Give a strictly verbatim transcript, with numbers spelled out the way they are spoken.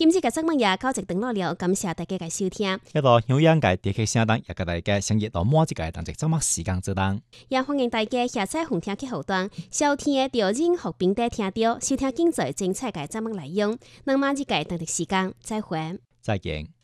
今次嘅節目也到這段落了，感謝大家嘅收聽。 一個有氧嘅電氣聲檔，也給大家成日到每一個當值節目時間之當。 也歡迎大家下載紅聽嘅後端，收聽到任何平台聽到收聽精彩精彩嘅節目內容。那麼呢個當值時間再會， 再見。